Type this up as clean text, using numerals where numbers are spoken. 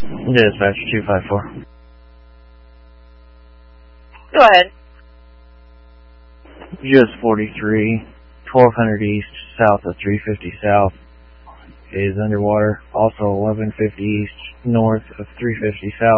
Dispatch 254. Go ahead. Just 43, 1200 east, south of 350 south is underwater. Also 1150 east, north of 350 south.